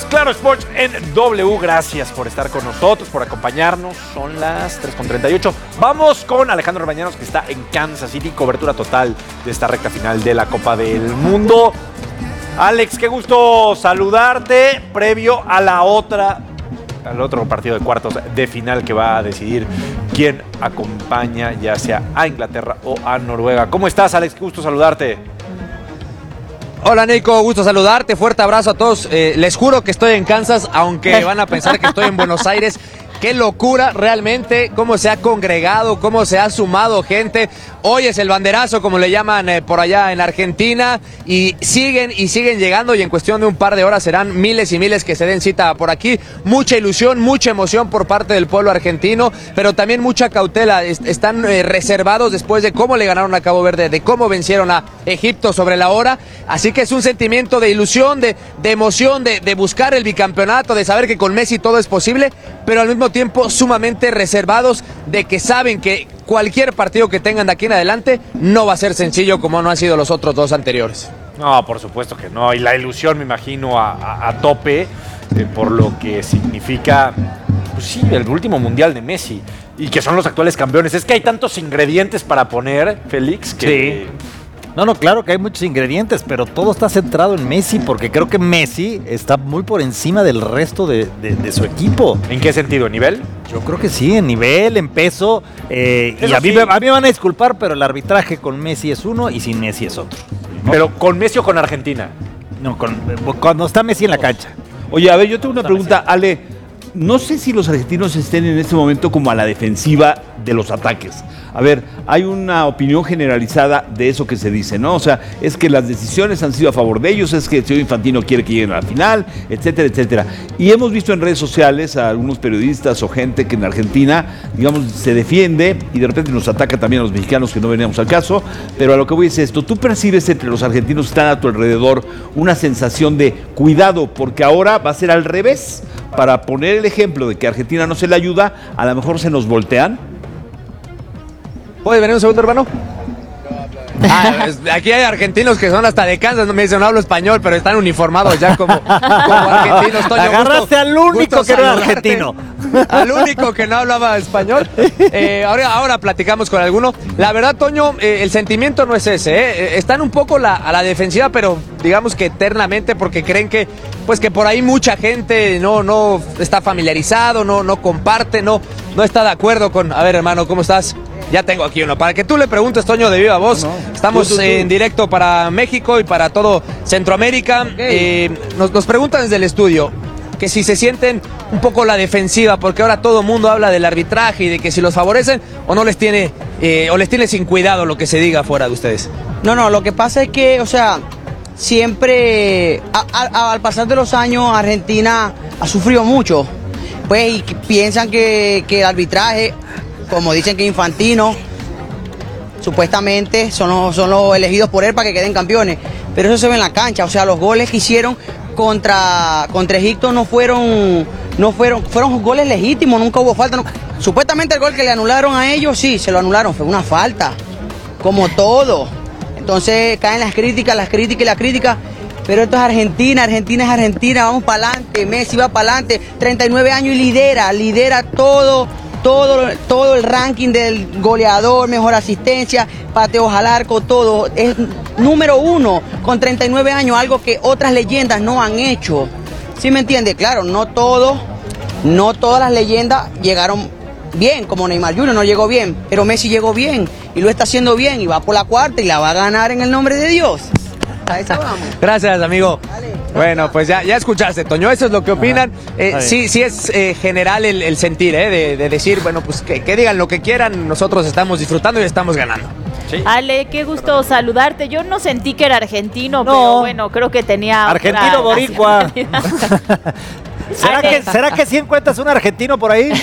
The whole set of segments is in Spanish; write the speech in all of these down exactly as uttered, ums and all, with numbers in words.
Claro Sports en W. Gracias por estar con nosotros, por acompañarnos. Son las tres con treinta y ocho. Vamos con Alejandro Orbañanos, que está en Kansas City. Cobertura total de esta recta final de la Copa del Mundo. Alex, qué gusto saludarte previo a la otra, al otro partido de cuartos de final que va a decidir quién acompaña ya sea a Inglaterra o a Noruega. ¿Cómo estás, Alex? Qué gusto saludarte. Hola, Nico, gusto saludarte, fuerte abrazo a todos. Eh, les juro que estoy en Kansas, aunque van a pensar que estoy en Buenos Aires. Qué locura realmente, cómo se ha congregado, cómo se ha sumado gente. Hoy es el banderazo, como le llaman eh, por allá en Argentina, y siguen y siguen llegando, y en cuestión de un par de horas serán miles y miles que se den cita por aquí. Mucha ilusión, mucha emoción por parte del pueblo argentino, pero también mucha cautela. Est- están eh, reservados después de cómo le ganaron a Cabo Verde, de cómo vencieron a Egipto sobre la hora. Así que es un sentimiento de ilusión, de, de emoción, de, de buscar el bicampeonato, de saber que con Messi todo es posible, pero al mismo tiempo sumamente reservados, de que saben que cualquier partido que tengan de aquí en adelante no va a ser sencillo como no han sido los otros dos anteriores. No, por supuesto que no. Y la ilusión, me imagino, a, a, a tope eh, por lo que significa, pues sí, el último mundial de Messi y que son los actuales campeones. Es que hay tantos ingredientes para poner, Félix, que... Sí. No, no, claro que hay muchos ingredientes, pero todo está centrado en Messi, porque creo que Messi está muy por encima del resto de, de, de su equipo. ¿En qué sentido? ¿En nivel? Yo creo que sí, en nivel, en peso. Eh, y a mí, sí. a mí me van a disculpar, pero el arbitraje con Messi es uno y sin Messi es otro, ¿no? ¿Pero con Messi o con Argentina? No, con, cuando está Messi en la cancha. Oye, a ver, yo tengo una pregunta, Ale. No sé si los argentinos estén en este momento como a la defensiva de los ataques. A ver, hay una opinión generalizada de eso que se dice, ¿no? O sea, es que las decisiones han sido a favor de ellos, es que el señor Infantino quiere que lleguen a la final, etcétera, etcétera. Y hemos visto en redes sociales a algunos periodistas o gente que en Argentina, digamos, se defiende y de repente nos ataca también a los mexicanos que no veníamos al caso. Pero a lo que voy es esto, ¿tú percibes entre los argentinos que están a tu alrededor una sensación de cuidado porque ahora va a ser al revés? Para poner el ejemplo de que a Argentina no se le ayuda, a lo mejor se nos voltean. ¿Puedes venir un segundo, hermano? Ah, es- aquí hay argentinos que son hasta de Kansas, no me dicen, no hablo español, pero están uniformados ya como, como argentinos. Toño, Agarraste gusto- al único gusto que no era saludarte. argentino. Al único que no hablaba español. Eh, ahora, ahora platicamos con alguno. La verdad, Toño, eh, el sentimiento no es ese. ¿eh? Están un poco la, a la defensiva, pero digamos que eternamente, porque creen que, pues que por ahí mucha gente no, no está familiarizado, no, no comparte, no, no está de acuerdo con. A ver, hermano, ¿cómo estás? Ya tengo aquí uno. Para que tú le preguntes, Toño, de viva voz. No, Estamos tú, tú, tú. en directo para México y para todo Centroamérica. Eh, nos, nos preguntan desde el estudio que si se sienten un poco la defensiva, porque ahora todo el mundo habla del arbitraje y de que si los favorecen o no les tiene, eh, o les tiene sin cuidado lo que se diga fuera de ustedes. No, no, lo que pasa es que, o sea, siempre, a- a- al pasar de los años, Argentina ha sufrido mucho. Pues, y que piensan que, que el arbitraje, como dicen que Infantino, supuestamente son los, son los elegidos por él para que queden campeones. Pero eso se ve en la cancha, o sea, los goles que hicieron contra, contra Egipto no fueron, no fueron, fueron goles legítimos, nunca hubo falta. no- Supuestamente el gol que le anularon a ellos, sí, se lo anularon, fue una falta, como todo. Entonces caen las críticas, las críticas y las críticas. Pero esto es Argentina, Argentina es Argentina, vamos para adelante, Messi va para adelante, treinta y nueve años y lidera, lidera todo, todo, todo el ranking del goleador, mejor asistencia, pateos al arco, todo. Es número uno con treinta y nueve años, algo que otras leyendas no han hecho. ¿Sí me entiende? Claro, no todo, no todas las leyendas llegaron bien, como Neymar junior no llegó bien, pero Messi llegó bien y lo está haciendo bien y va por la cuarta y la va a ganar en el nombre de Dios. A eso vamos. Gracias, amigo. Dale. Bueno, pues ya, ya escuchaste, Toño, eso es lo que opinan. Eh, Está bien. sí, sí es eh, general el, el sentir, eh, de, de decir, bueno, pues que, que digan lo que quieran, nosotros estamos disfrutando y estamos ganando. Sí. Ale, qué gusto saludarte. Yo no sentí que era argentino, No. pero bueno, creo que tenía Argentino otra boricua. nacionalidad. ¿Será Ale. que, ¿Será que sí encuentras un argentino por ahí?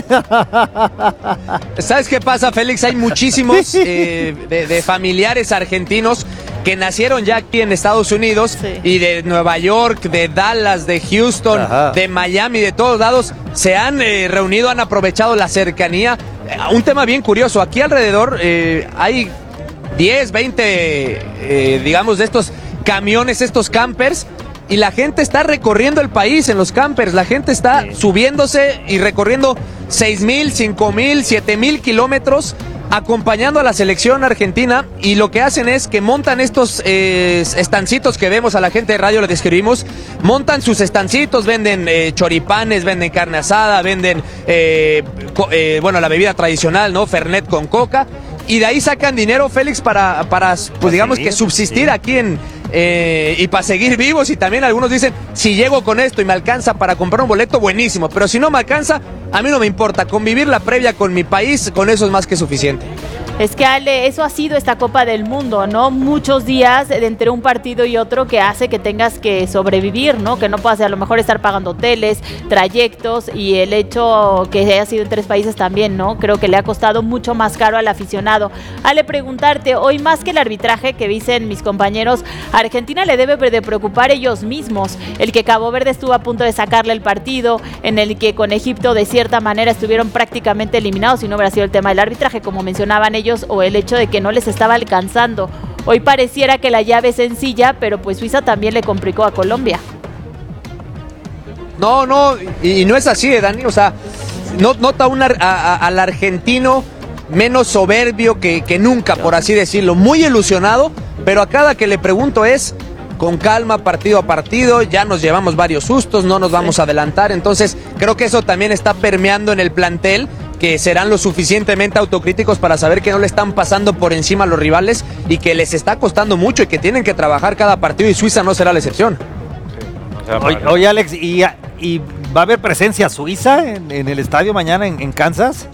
¿Sabes qué pasa, Félix? Hay muchísimos eh, de, de familiares argentinos que nacieron ya aquí en Estados Unidos, Sí. y de Nueva York, de Dallas, de Houston, Ajá. de Miami, de todos lados, se han eh, reunido, han aprovechado la cercanía. Eh, un tema bien curioso, aquí alrededor eh, hay diez, veinte, eh, digamos, de estos camiones, estos campers, y la gente está recorriendo el país en los campers, la gente está sí. subiéndose y recorriendo seis mil, cinco mil, siete mil kilómetros acompañando a la selección argentina, y lo que hacen es que montan estos eh, estancitos que vemos, a la gente de radio lo describimos, montan sus estancitos, venden eh, choripanes, venden carne asada, venden eh, eh, bueno, la bebida tradicional, ¿no? Fernet con coca, y de ahí sacan dinero, Félix, para, para pues digamos que subsistir sí. aquí en eh, y para seguir vivos. Y también algunos dicen, si llego con esto y me alcanza para comprar un boleto, buenísimo, pero si no me alcanza, a mí no me importa, convivir la previa con mi país, con eso es más que suficiente. Es que, Ale, eso ha sido esta Copa del Mundo, ¿no? Muchos días de entre un partido y otro que hace que tengas que sobrevivir, ¿no? Que no puedas a lo mejor estar pagando hoteles, trayectos, y el hecho que haya sido en tres países también, ¿no? Creo que le ha costado mucho más caro al aficionado. Ale, preguntarte, hoy más que el arbitraje que dicen mis compañeros, a Argentina le debe de preocupar ellos mismos. El que Cabo Verde estuvo a punto de sacarle el partido, en el que con Egipto de cierta manera estuvieron prácticamente eliminados, si no hubiera sido el tema del arbitraje, como mencionaban ellos, o el hecho de que no les estaba alcanzando. Hoy pareciera que la llave es sencilla, pero pues Suiza también le complicó a Colombia. No, no, y, y no es así, eh, Dani, o sea, no, nota una, a, a, al argentino menos soberbio que, que nunca, por así decirlo, muy ilusionado, pero a cada que le pregunto es con calma, partido a partido, ya nos llevamos varios sustos, no nos vamos a adelantar, entonces creo que eso también está permeando en el plantel, que serán lo suficientemente autocríticos para saber que no le están pasando por encima a los rivales y que les está costando mucho y que tienen que trabajar cada partido, y Suiza no será la excepción. Sí, o sea, oye, oye, Alex, ¿y, ¿y va a haber presencia suiza en, en el estadio mañana en, en Kansas?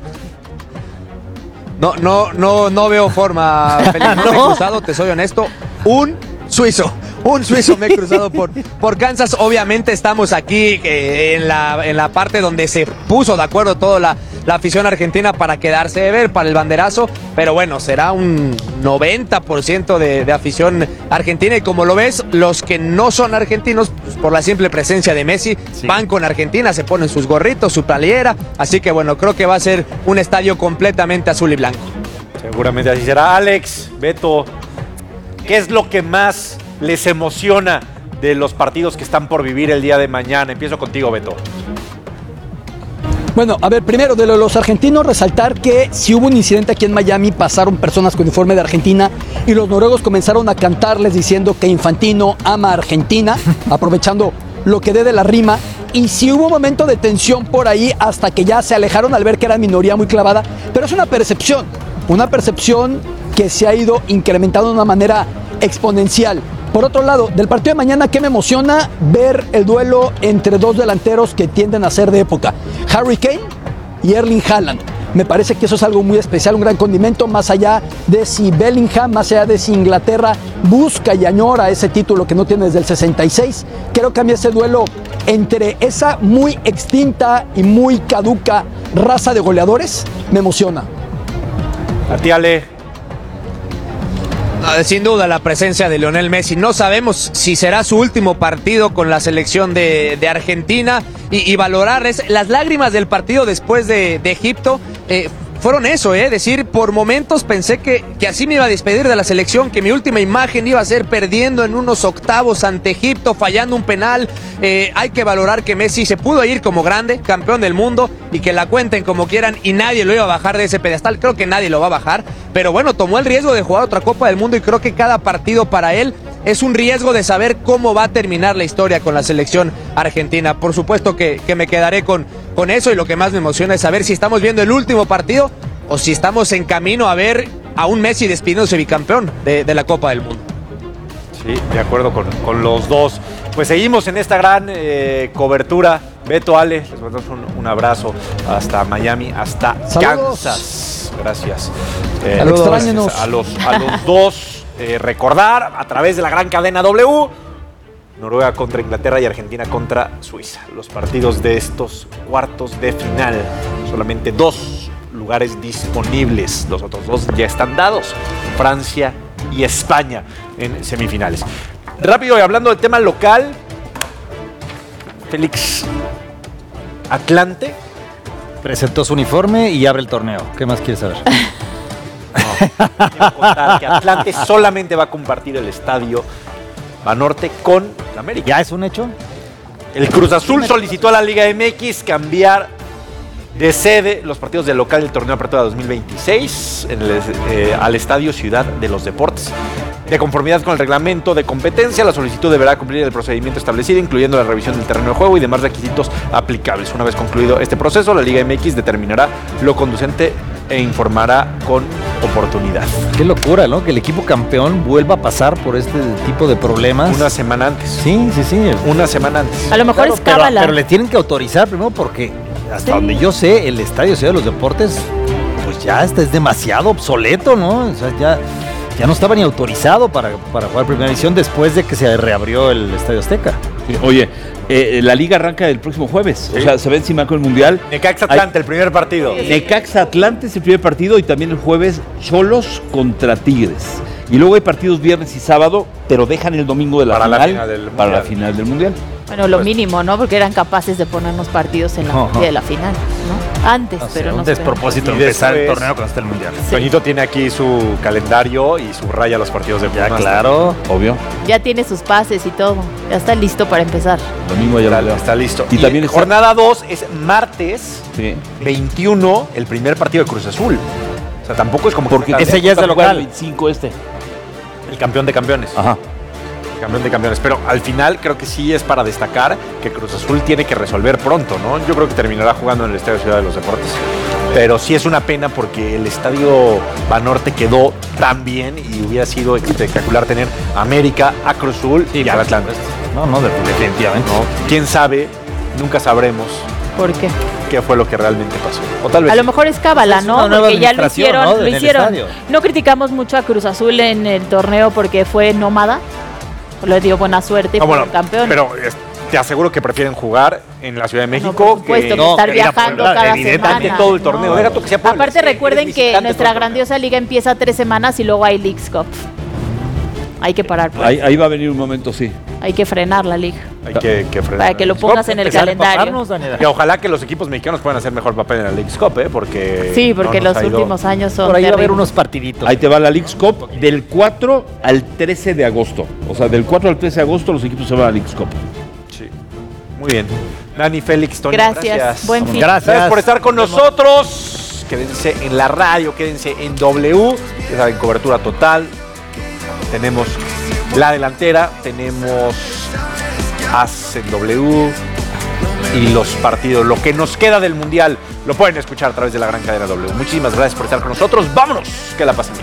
No, no, no, no veo forma, Felipe. No me he cruzado, te soy honesto. Un suizo. Un suizo me he cruzado por, por Kansas. Obviamente estamos aquí eh, en, la, en la parte donde se puso de acuerdo toda la, la afición argentina para quedarse de ver, para el banderazo. Pero bueno, será un noventa por ciento de, de afición argentina. Y como lo ves, los que no son argentinos, pues, por la simple presencia de Messi, sí. van con Argentina, se ponen sus gorritos, su playera. Así que bueno, creo que va a ser un estadio completamente azul y blanco. Seguramente así será. Alex, Beto, ¿qué es lo que más les emociona de los partidos que están por vivir el día de mañana? Empiezo contigo, Beto. Bueno, a ver, primero de los argentinos, resaltar que si hubo un incidente aquí en Miami, pasaron personas con uniforme de Argentina y los noruegos comenzaron a cantarles diciendo que Infantino ama a Argentina, aprovechando lo que dé de la rima. Y sí hubo un momento de tensión por ahí hasta que ya se alejaron al ver que era minoría muy clavada, pero es una percepción, una percepción que se ha ido incrementando de una manera exponencial. Por otro lado, del partido de mañana, ¿qué me emociona? Ver el duelo entre dos delanteros que tienden a ser de época, Harry Kane y Erling Haaland. Me parece que eso es algo muy especial, un gran condimento, más allá de si Bellingham, más allá de si Inglaterra busca y añora ese título que no tiene desde el sesenta y seis. Creo que a mí ese duelo entre esa muy extinta y muy caduca raza de goleadores me emociona. A ti, Ale. Sin duda la presencia de Lionel Messi. No sabemos si será su último partido con la selección de, de Argentina y, y valorar es, las lágrimas del partido después de, de Egipto. Eh, fueron eso, eh, decir, por momentos pensé que, que así me iba a despedir de la selección, que mi última imagen iba a ser perdiendo en unos octavos ante Egipto, fallando un penal. Eh, hay que valorar que Messi se pudo ir como grande, campeón del mundo, y que la cuenten como quieran y nadie lo iba a bajar de ese pedestal. Creo que nadie lo va a bajar, pero bueno, tomó el riesgo de jugar otra Copa del Mundo y creo que cada partido para él es un riesgo de saber cómo va a terminar la historia con la selección argentina. Por supuesto que, que me quedaré con, con eso, y lo que más me emociona es saber si estamos viendo el último partido o si estamos en camino a ver a un Messi despidiéndose bicampeón de, de la Copa del Mundo. Sí, de acuerdo con, con los dos. Pues seguimos en esta gran eh, cobertura. Beto, Ale, les mandamos un, un abrazo hasta Miami, hasta Saludos. Kansas. Gracias. Eh, Saludos. Gracias a los, a los dos. Eh, recordar a través de la gran cadena W, Noruega contra Inglaterra y Argentina contra Suiza. Los partidos de estos cuartos de final. Solamente dos lugares disponibles. Los otros dos ya están dados. Francia y España en semifinales. Rápido, y hablando del tema local, Félix, Atlante presentó su uniforme y abre el torneo. ¿Qué más quieres saber? No, quiero contar que Atlante solamente va a compartir el estadio Banorte con la América. ¿Ya es un hecho? El Cruz Azul solicitó a la Liga M X cambiar de sede los partidos del local del torneo Apertura dos mil veintiséis en el, eh, al Estadio Ciudad de los Deportes. De conformidad con el reglamento de competencia, la solicitud deberá cumplir el procedimiento establecido, incluyendo la revisión del terreno de juego y demás requisitos aplicables. Una vez concluido este proceso, la Liga M X determinará lo conducente e informará con oportunidad. Qué locura, ¿no? Que el equipo campeón vuelva a pasar por este tipo de problemas. Una semana antes. Sí, sí, sí. Una semana antes. A lo mejor Claro, es pero, cábala. pero le tienen que autorizar primero porque hasta Sí. donde yo sé, el Estadio Ciudad de los Deportes, pues ya está, es demasiado obsoleto, ¿no? O sea, ya, ya no estaba ni autorizado para, para jugar primera división después de que se reabrió el Estadio Azteca. Sí, oye, eh, la liga arranca el próximo jueves. Sí. O sea, se ve encima con el Mundial. Necaxa Atlante, el primer partido. Necaxa Atlante es el primer partido y también el jueves Cholos contra Tigres. Y luego hay partidos viernes y sábado, pero dejan el domingo de la Para la final, final del para la Mundial. final del Mundial. Bueno, lo Pues- mínimo, ¿no? Porque eran capaces de ponernos partidos en la, Ajá. de la final, ¿no? Antes, O sea, pero un no despropósito Y empezar el después- torneo cuando está el Mundial. Sí. Toñito tiene aquí su calendario y subraya los partidos de Ya, Pumas. claro. Obvio. Ya tiene sus pases y todo. Ya está listo para empezar. Domingo ya Está, lo veo. está listo. Y Y, también está- jornada dos es martes Sí. veintiuno, el primer partido de Cruz Azul. O sea, tampoco es como que Porque está- ese ya es de Toca jugar local. el veinticinco este. el campeón de campeones. Ajá. Campeón de campeones. Pero al final creo que sí es para destacar que Cruz Azul tiene que resolver pronto, ¿no? Yo creo que terminará jugando en el Estadio Ciudad de los Deportes. Pero sí es una pena porque el Estadio Banorte quedó tan bien y hubiera sido espectacular tener a América, a Cruz Azul y a Atlante. No, no, definitivamente. ¿No? ¿Quién sabe? Nunca sabremos ¿Por qué? qué fue lo que realmente pasó. O tal vez A lo sí. mejor es cábala, Es ¿no? una nueva Porque ya lo administración, hicieron, ¿no? lo En el hicieron. estadio. No criticamos mucho a Cruz Azul en el torneo porque fue nómada. Le dio buena suerte y Ah, bueno, fueron campeón. pero es- te aseguro que prefieren jugar en la Ciudad de Bueno, México por supuesto, que que estar que ir a viajando Puebla, cada evidentemente semana. todo el torneo. ¿no? Deja tú que sea Puebla, Aparte es- recuerden eres que visitante nuestra todo el torneo. grandiosa liga empieza tres semanas y luego hay Leagues Cup. Hay que parar, pues. Ahí, ahí va a venir un momento, sí. Hay que frenar la liga. Hay que, que frenar. Para que lo pongas en el Empezar a calendario. empaparnos, Daniela. Que ojalá que los equipos mexicanos puedan hacer mejor papel en la Leagues Cup, ¿eh? Porque Sí, porque no nos los ha ido- últimos años son Por ahí va a haber terribles. unos partiditos. Ahí te va la Leagues Cup del cuatro al trece de agosto. O sea, del cuatro al trece de agosto los equipos se van a la Leagues Cup. Sí. Muy bien. Dani, Félix, Toño, Gracias. gracias. Buen fin. Gracias. Gracias por estar con nosotros. Quédense en la radio, quédense en W. Ya saben, cobertura total. Tenemos la delantera, tenemos As en W y los partidos. Lo que nos queda del Mundial lo pueden escuchar a través de la gran cadena W. Muchísimas gracias por estar con nosotros. Vámonos, que la pasen bien.